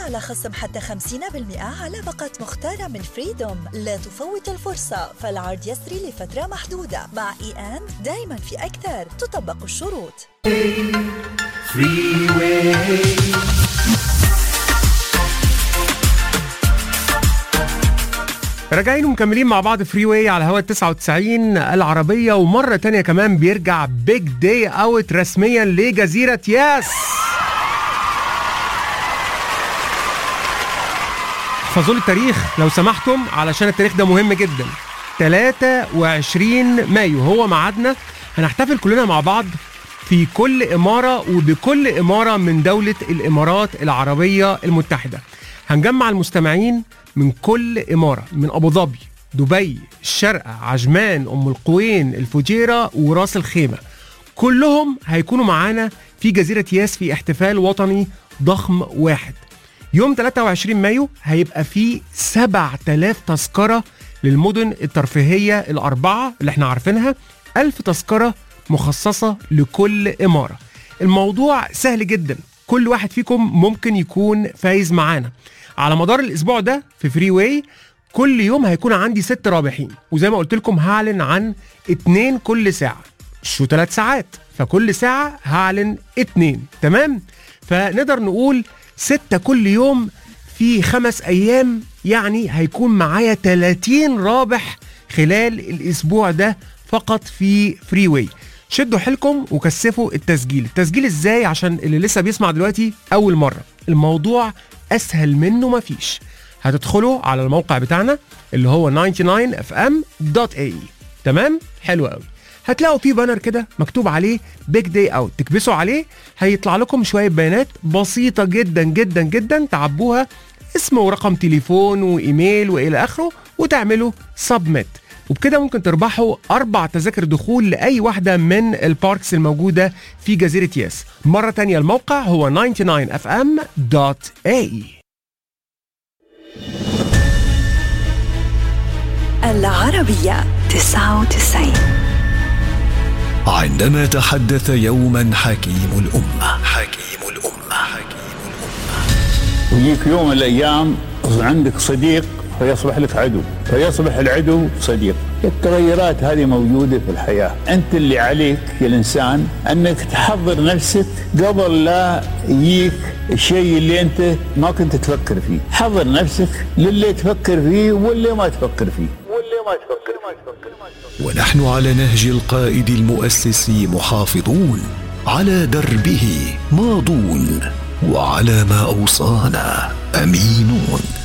على خصم حتى 50% على باقة مختارة من فريدوم. لا تفوت الفرصة، فالعرض يسري لفترة محدودة. مع E&, دايما في أكثر، تطبق الشروط. راجعين ومكملين مع بعض فري واي على هوا 99 العربية، ومرة تانية كمان بيرجع بيج داي اوت رسميا لجزيرة ياس. احفظوا التاريخ لو سمحتم علشان التاريخ ده مهم جدا. 23 مايو هو ميعادنا، هنحتفل كلنا مع بعض في كل إمارة وبكل إمارة من دولة الإمارات العربية المتحدة. هنجمع المستمعين من كل إمارة، من أبو ظبي، دبي، الشارقة، عجمان، أم القوين، الفجيرة وراس الخيمة. كلهم هيكونوا معانا في جزيرة ياس في احتفال وطني ضخم واحد. يوم 23 مايو هيبقى فيه 7000 تذكرة للمدن الترفيهية الأربعة اللي احنا عارفينها، 1000 تذكرة مخصصة لكل إمارة. الموضوع سهل جدا، كل واحد فيكم ممكن يكون فايز معانا. على مدار الأسبوع ده في فري واي كل يوم هيكون عندي 6 رابحين، وزي ما قلت لكم هعلن عن 2 كل ساعة، شو 3 ساعات، فكل ساعة هعلن 2. تمام؟ فنقدر نقول 6 كل يوم في 5 أيام، يعني هيكون معايا 30 رابح خلال الأسبوع ده فقط في فري واي. شدوا حيلكم وكثفوا التسجيل ازاي؟ عشان اللي لسه بيسمع دلوقتي أول مرة، الموضوع أسهل منه مفيش. هتدخلوا على الموقع بتاعنا اللي هو 99fm.ae. تمام؟ حلو قوي. هتلاقوا فيه بانر كده مكتوب عليه بيج داي اوت، تكبسوا عليه هيطلع لكم شوية بيانات بسيطة جدا جدا جدا تعبوها، اسم ورقم تليفون وإيميل وإلى آخره، وتعملوا سبميت. وبكده ممكن تربحوا 4 تذاكر دخول لأي واحدة من الباركس الموجودة في جزيرة ياس. مرة تانية الموقع هو 99fm.ae. العربية 99. عندما تحدث يوما حكيم الأمة ويجيك يوم من الأيام عندك صديق فيصبح لك عدو، فيصبح العدو صديق. التغيرات هذه موجودة في الحياة. أنت اللي عليك يا الإنسان أنك تحضر نفسك قبل لا يجيك الشيء اللي أنت ما كنت تفكر فيه. حضر نفسك للي تفكر فيه واللي ما تفكر فيه. ونحن على نهج القائد المؤسس محافظون، على دربه ماضون، وعلى ما أوصانا أمينون.